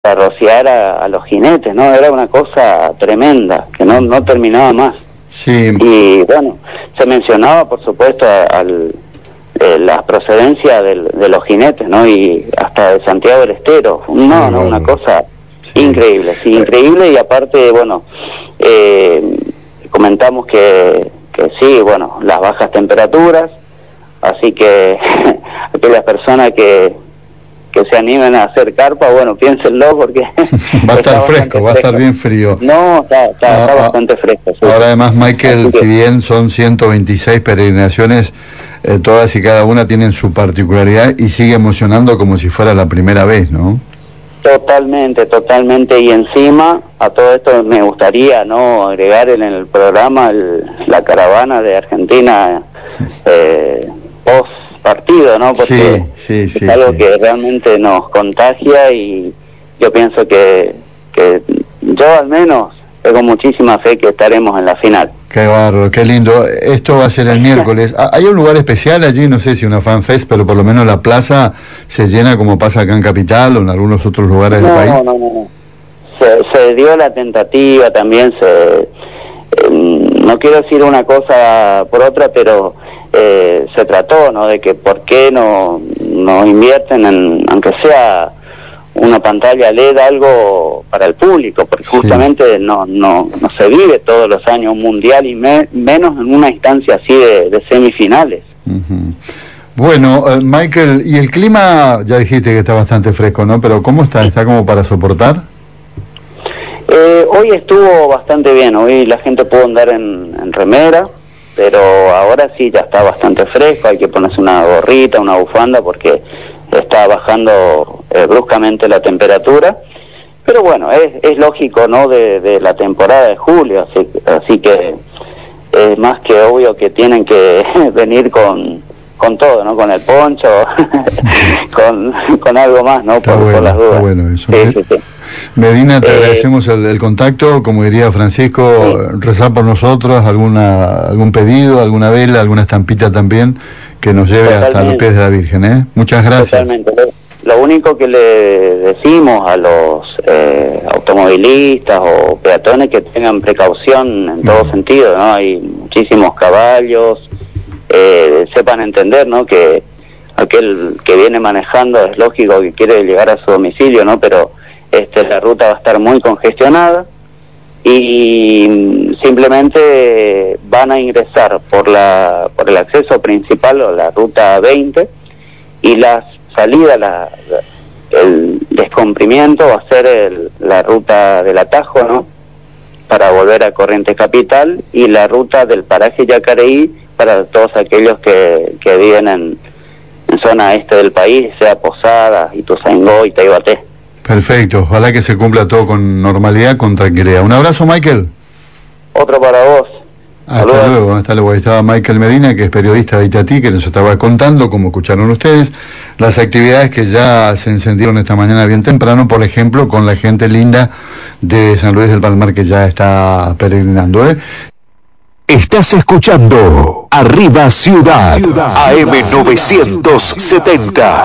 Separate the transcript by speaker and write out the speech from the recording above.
Speaker 1: para rociar a los jinetes, ¿no? Era una cosa tremenda, que no terminaba más.
Speaker 2: Sí.
Speaker 1: Y bueno, se mencionaba, por supuesto, la procedencia de los jinetes, ¿no? Y hasta de Santiago del Estero. Una cosa increíble, sí, increíble. Y aparte, bueno, comentamos que sí, bueno, las bajas temperaturas, así que aquellas personas que se animen a hacer carpa, bueno, piénsenlo porque
Speaker 2: va a estar fresco, va a estar bien frío.
Speaker 1: No, está bastante fresco. Sí.
Speaker 2: Ahora además, Michael, si bien son 126 peregrinaciones, todas y cada una tienen su particularidad y sigue emocionando como si fuera la primera vez, ¿no?
Speaker 1: Totalmente, y encima a todo esto me gustaría no agregar en el programa la caravana de Argentina post partido, ¿no? Porque es algo que realmente nos contagia, y yo pienso que yo al menos tengo muchísima fe que estaremos en la final.
Speaker 2: Qué bárbaro, qué lindo. Esto va a ser el miércoles. ¿Hay un lugar especial allí? No sé si una fanfest, pero por lo menos la plaza se llena como pasa acá en Capital o en algunos otros lugares del país.
Speaker 1: No. Se dio la tentativa también, no quiero decir una cosa por otra, pero se trató, ¿no? De que por qué no invierten en, aunque sea una pantalla LED, algo para el público, porque justamente no se vive todos los años un mundial, y menos en una instancia así de semifinales.
Speaker 2: Uh-huh. Bueno, Michael, y el clima, ya dijiste que está bastante fresco, ¿no? Pero ¿cómo está? ¿Está como para soportar?
Speaker 1: Hoy estuvo bastante bien, hoy la gente pudo andar en remera, pero ahora sí ya está bastante fresco, hay que ponerse una gorrita, una bufanda, porque está bajando bruscamente la temperatura, pero bueno, es lógico, ¿no? De la temporada de julio, así que es más que obvio que tienen que venir con todo, ¿no? Con el poncho, con algo más, ¿no? Por las dudas.
Speaker 2: Está bueno eso.
Speaker 1: Sí.
Speaker 2: Medina, te agradecemos el contacto, como diría Francisco, rezar por nosotros, algún pedido, alguna vela, alguna estampita también, que nos lleve hasta los pies de la Virgen, ¿eh? Muchas gracias.
Speaker 1: Totalmente. Lo único que le decimos a los automovilistas o peatones, que tengan precaución en todo sentido, ¿no? Hay muchísimos caballos, sepan entender, ¿no? Que aquel que viene manejando es lógico que quiere llegar a su domicilio, ¿no? Pero la ruta va a estar muy congestionada, y simplemente van a ingresar por el acceso principal, o la ruta 20, y la salida, el descomprimiento va a ser la ruta del Atajo, ¿no? Para volver a Corrientes Capital, y la ruta del paraje Yacareí para todos aquellos que viven en zona este del país, sea Posadas, Ituzaingó y Taibaté.
Speaker 2: Perfecto, ojalá que se cumpla todo con normalidad, con tranquilidad. Un abrazo, Michael.
Speaker 1: Otro para vos.
Speaker 2: Hasta luego. Ahí estaba Michael Medina, que es periodista de Itatí, que nos estaba contando, como escucharon ustedes, las actividades que ya se encendieron esta mañana bien temprano, por ejemplo, con la gente linda de San Luis del Palmar, que ya está peregrinando, ¿eh?
Speaker 3: Estás escuchando Arriba Ciudad. AM 970.